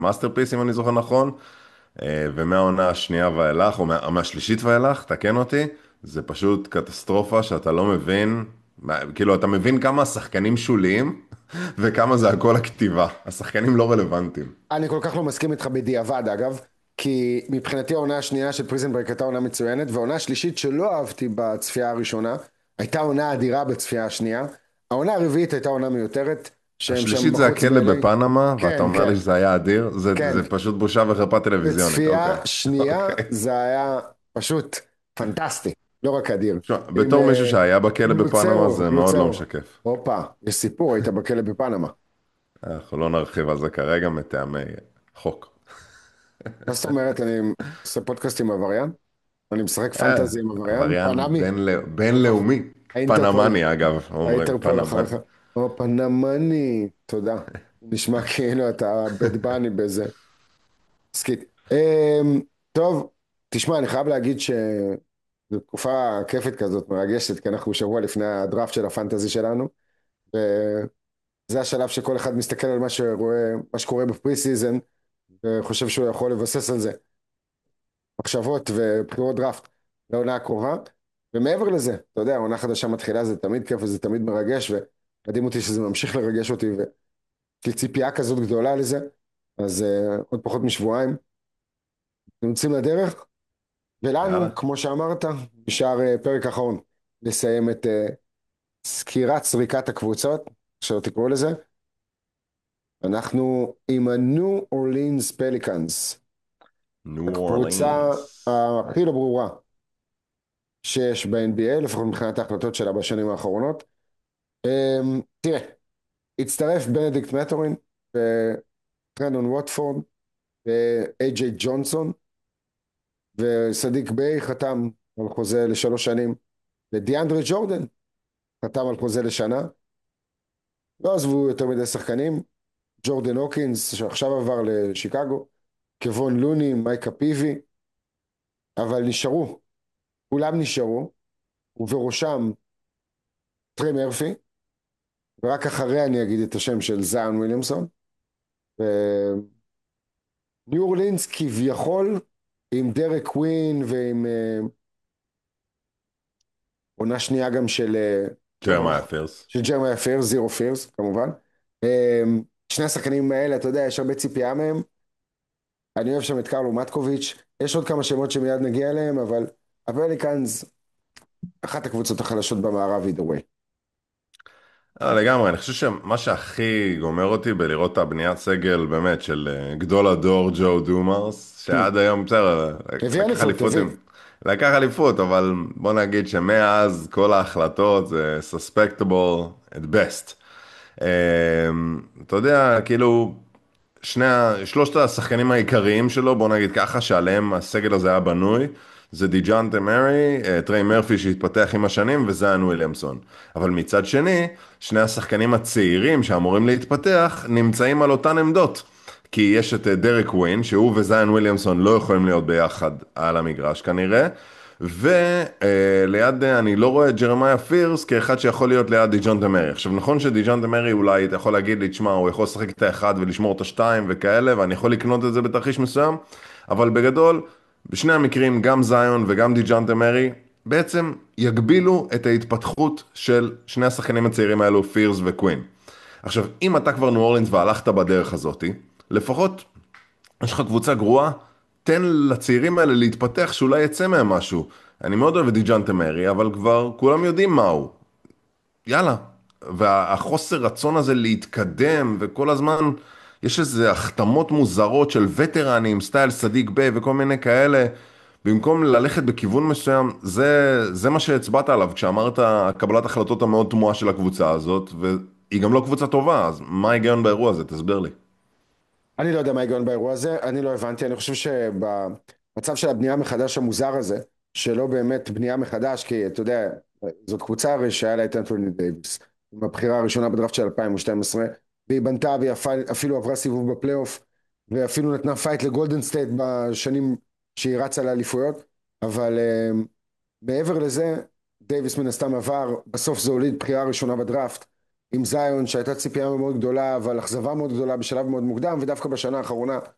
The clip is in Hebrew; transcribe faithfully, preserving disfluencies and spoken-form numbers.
מאסטרפיס אם אני זוכר נכון, אה, ומהעונה השנייה ואילך, או מה, מהשלישית ואילך, תקן אותי, זה פשוט קטסטרופה שאתה לא מבין, מה- כאילו אתה מבין כמה השחקנים שוליים, וכמה זה הכל הכתיבה, השחקנים לא רלוונטיים. אני כל כך לא מסכים איתך בדיעבד אגב, כי מבחינתי העונה השנייה של פריזן ברייק הייתה עונה מצוינת, והעונה השלישית שלא אהבתי בצפייה הראשונה, הייתה עונה אדירה בצפייה השנייה. העונה הרביעית הייתה עונה מיותרת, שהם שם השלישית זה בחוץ הכלא ב-אל איי. בפנמה, ואתה כן, אומר כן, לי שזה היה אדיר, זה, כן. זה פשוט בושה וחרפה טלוויזיונית, בצפייה אוקיי. שנייה אוקיי. זה היה פשוט פנטסטי, לא רק אדיר. תשמע, עם, בתור מישהו אה, שהיה בכלא עם בפנמה, לוצרו, זה מאוד לא לוצרו. משקף. הופה, יש סיפור, היית בכלא בפנמה. אנחנו לא נרחיב על זה כרגע מטעמי חוק. מה זאת אומרת, אני עושה פודקאסט עם עבריין? אני משחק אה, פנטזי עם עבריין? עבריין פנמי? בין- או, בינלאומי. האינטרפול, פנמני אגב, אומרים, האינטרפול פנמני. אחריך. או, פנמני, תודה. נשמע כאילו אתה בית בני בזה. סקיט. אמ, טוב, תשמע, אני חייב להגיד שזו תקופה כיפית כזאת, מרגשת, כי אנחנו שבוע לפני הדראפט של הפנטזי שלנו, וזה השלב שכל אחד מסתכל על מה שרואה, מה שקורה בפרי סיזן, וחושב שהוא יכול לבסס על זה מחשבות ובחירות דראפט לעונה הקרובה. ומעבר לזה, אתה יודע, עונה חדשה מתחילה, זה תמיד כיף וזה תמיד מרגש, ומדהים אותי שזה ממשיך לרגש אותי, ויש לי ציפייה כזאת גדולה לזה. אז uh, עוד פחות משבועיים נמצאים לדרך, יאללה. ולנו, כמו שאמרת, נשאר uh, פרק אחרון לסיים את uh, סקירת סריקת הקבוצות, שלא תקראו לזה. אנחנו עם ה-New Orleans Pelicans, ניו הקבוצה אורלינס. הכי לא ברורה שיש ב-אן בי איי, לפחות מבחינת ההחלטות שלה בשנים האחרונות. Um, תראה, הצטרף בנדיקט מטורין, וטרנדון ווטפורד, ואיי ג'יי ג'ונסון, וסדיק ביי חתם על חוזה לשלוש שנים, ודיאנדרי ג'ורדן חתם על חוזה לשנה. לא עזבו יותר מדי שחקנים, ג'ורדן הוקינס שעכשיו עבר לשיקגו, קוון לוני, מייקה פיבי, אבל נשארו, כולם נשארו, ובראשם טרי מרפי, ורק אחריה אני אגיד את השם של זיון וויליאמסון. ניו אורלינס כביכול עם דרק קווין ועם אה, עונה שנייה גם של אה, ג'רמיה לא, פירס. של ג'רמיה פירס, זירו פירס כמובן. אה, שני השחקנים האלה, אתה יודע, יש הרבה ציפייה מהם. אני אוהב שם את קרלו מטקוביץ', יש עוד כמה שמות שמיד נגיע אליהם, אבל הפליקאנס, אחת הקבוצות החלשות במערב either way. אה, לגמרי, אני חושב שמה שהכי גומר אותי בלראות את הבניית סגל באמת של אה, גדול הדור ג'ו דומארס, Hmm. שעד היום, בסדר, הביא לקח אליפות, אליפות הביא. עם... לקח אליפות, אבל בוא נגיד שמאז כל ההחלטות זה suspectable at best. אה, אתה יודע, כאילו, שני, ה- שלושת השחקנים העיקריים שלו, בוא נגיד ככה, שעליהם הסגל הזה היה בנוי, זה דיג'אנטה מרי, אה, טריי מרפי שהתפתח עם השנים, וזיון וויליאמסון. אבל מצד שני, שני השחקנים הצעירים שאמורים להתפתח, נמצאים על אותן עמדות. כי יש את אה, דרק ווין, שהוא וזיון וויליאמסון לא יכולים להיות ביחד על המגרש כנראה, וליד, אני לא רואה את ג'רמיה פירס כאחד שיכול להיות ליד דיג'ונטה מרי. עכשיו נכון שדיג'ונטה מרי אולי אתה יכול להגיד לי, תשמע, הוא יכול לשחק את האחד ולשמור את השתיים וכאלה, ואני יכול לקנות את זה בתרחיש מסוים, אבל בגדול, בשני המקרים, גם זיון וגם דיג'ונטה מרי, בעצם יגבילו את ההתפתחות של שני השחקנים הצעירים האלו, פירס וקווין. עכשיו, אם אתה כבר ניו אורלינס והלכת בדרך הזאתי, לפחות יש לך קבוצה גרועה, תן לצעירים האלה להתפתח, שאולי יצא מהם משהו. אני מאוד אוהב את דיג'אנטה מרי, אבל כבר כולם יודעים מהו. יאללה. והחוסר רצון הזה להתקדם, וכל הזמן יש איזה החתמות מוזרות של וטרנים, סטייל סדיק ביי וכל מיני כאלה, במקום ללכת בכיוון מסוים, זה, זה מה שהצבעת עליו כשאמרת קבלת החלטות המאוד תמוהה של הקבוצה הזאת, והיא גם לא קבוצה טובה, אז מה ההיגיון באירוע הזה? תסביר לי. אני לא יודע מה ההיגיון באירוע הזה, אני לא הבנתי, אני חושב שבמצב של הבנייה מחדש המוזר הזה, שלא באמת בנייה מחדש, כי אתה יודע, זאת קבוצה הרי שהיה לה את אנתוני דייוויס, עם הבחירה הראשונה בדראפט של אלפיים ושתים עשרה, והיא בנתה והיא אפילו עברה סיבוב בפלייאוף, ואפילו נתנה פייט לגולדן סטייט בשנים שהיא רצה לאליפויות, אבל uh, מעבר לזה, דייוויס מן הסתם עבר, בסוף זה הוליד בחירה ראשונה בדראפט, עם זיון שהייתה ציפייה מאוד גדולה, אבל אכזבה מאוד גדולה בשלב מאוד מוקדם, ודווקא בשנה האחרונה